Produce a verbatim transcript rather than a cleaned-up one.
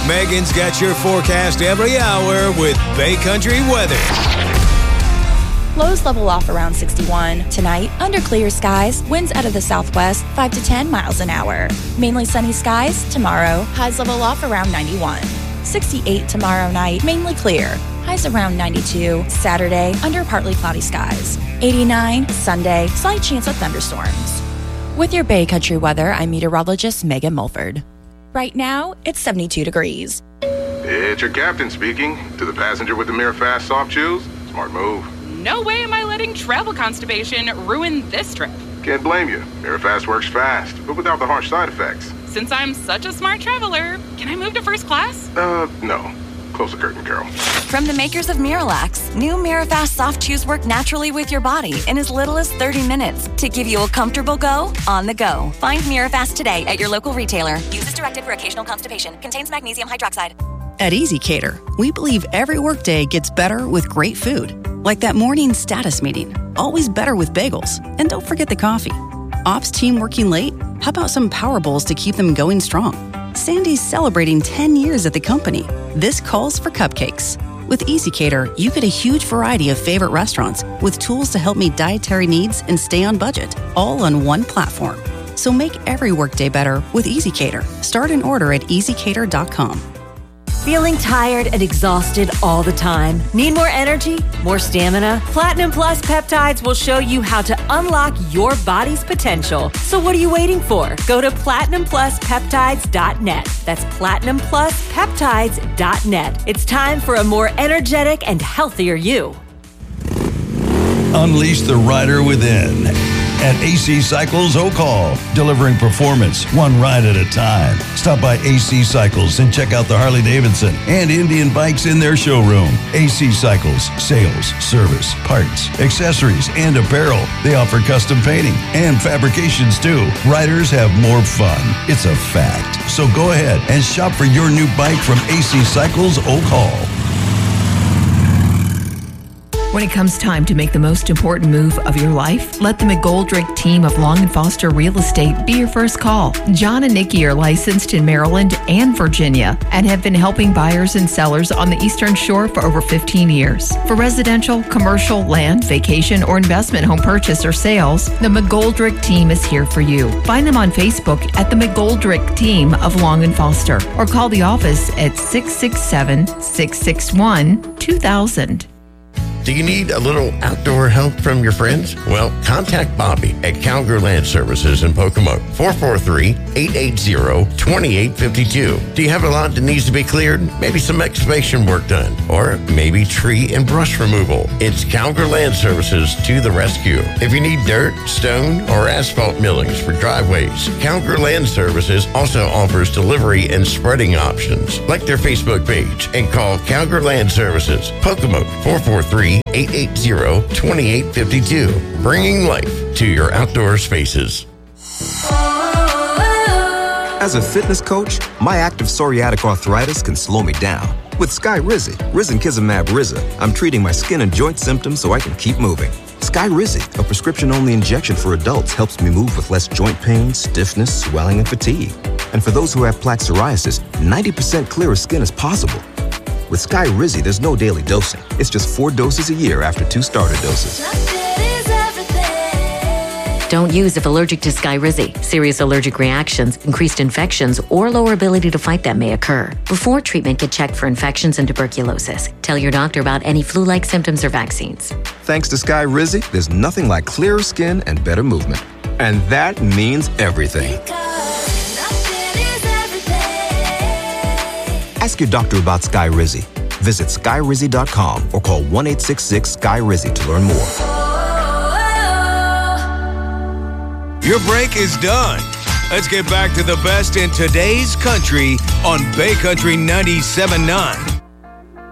Megan's got your forecast every hour with Bay Country weather. Lows level off around sixty-one. Tonight, under clear skies, winds out of the southwest, five to ten miles an hour. Mainly sunny skies. Tomorrow, highs level off around ninety-one. sixty-eight tomorrow night, mainly clear. Highs around ninety-two. Saturday, under partly cloudy skies. eighty-nine. Sunday, slight chance of thunderstorms. With your Bay Country weather, I'm meteorologist Megan Mulford. Right now, it's seventy-two degrees. It's your captain speaking. To the passenger with the Mirafast soft chews, smart move. No way am I letting travel constipation ruin this trip. Can't blame you. Mirafast works fast, but without the harsh side effects. Since I'm such a smart traveler, can I move to first class? Uh, no. Close the curtain, Carol. From the makers of Miralax, new Mirafast soft chews work naturally with your body in as little as thirty minutes to give you a comfortable go on the go. Find Mirafast today at your local retailer. Use as directed for occasional constipation. Contains magnesium hydroxide. At EasyCater, we believe every workday gets better with great food. Like that morning status meeting. Always better with bagels. And don't forget the coffee. Ops team working late? How about some power bowls to keep them going strong? Sandy's celebrating ten years at the company. This calls for cupcakes. With EasyCater, you get a huge variety of favorite restaurants with tools to help meet dietary needs and stay on budget, all on one platform. So make every workday better with EasyCater. Start an order at easy cater dot com. Feeling tired and exhausted all the time? Need more energy? More stamina? Platinum Plus Peptides will show you how to unlock your body's potential. So what are you waiting for? Go to platinum plus peptides dot net. That's platinum plus peptides dot net. It's time for a more energetic and healthier you. Unleash the rider within at A C Cycles Oak Hall, delivering performance one ride at a time. Stop by A C Cycles and check out the Harley-Davidson and Indian bikes in their showroom. A C Cycles, sales, service, parts, accessories, and apparel. They offer custom painting and fabrications too. Riders have more fun. It's a fact. So go ahead and shop for your new bike from A C Cycles Oak Hall. When it comes time to make the most important move of your life, let the McGoldrick team of Long and Foster Real Estate be your first call. John and Nikki are licensed in Maryland and Virginia and have been helping buyers and sellers on the Eastern Shore for over fifteen years. For residential, commercial, land, vacation, or investment home purchase or sales, the McGoldrick team is here for you. Find them on Facebook at the McGoldrick team of Long and Foster or call the office at six six seven, six six one, two thousand. Do you need a little outdoor help from your friends? Well, contact Bobby at Calgary Land Services in Pocomoke, four four three, eight eight zero, two eight five two. Do you have a lot that needs to be cleared? Maybe some excavation work done, or maybe tree and brush removal. It's Calgary Land Services to the rescue. If you need dirt, stone, or asphalt millings for driveways, Calgary Land Services also offers delivery and spreading options. Like their Facebook page and call Calgary Land Services, Pocomoke, four four three, eight eight zero, two eight five two. Bringing life to your outdoor spaces. As a fitness coach, my active psoriatic arthritis can slow me down. With Skyrizi, Risankizumab Riza, I'm treating my skin and joint symptoms so I can keep moving. Skyrizi, a prescription-only injection for adults, helps me move with less joint pain, stiffness, swelling, and fatigue. And for those who have plaque psoriasis, ninety percent clearer skin is possible. With Skyrizi, there's no daily dosing. It's just four doses a year after two starter doses. Don't use if allergic to Skyrizi. Serious allergic reactions, increased infections, or lower ability to fight them may occur. Before treatment, get checked for infections and tuberculosis. Tell your doctor about any flu-like symptoms or vaccines. Thanks to Skyrizi, there's nothing like clearer skin and better movement. And that means everything. Ask your doctor about Skyrizi. Visit skyrizi dot com or call one eight six six, S K Y R I Z I to learn more. Your break is done. Let's get back to the best in today's country on Bay Country ninety-seven point nine.